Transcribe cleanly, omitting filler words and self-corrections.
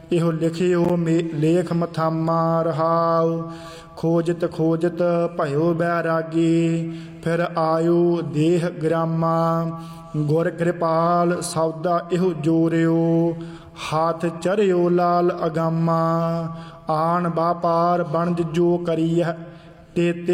इहो लिखियो लेख मथामा रहाओ। खोजत खोजत भयो बैरागी, फिर आयो देह ग्रामा। गुर कृपाल सौदा इहो जोरियो, हाथ चरियो लाल अगामा। आन बापार बनज जो करी ते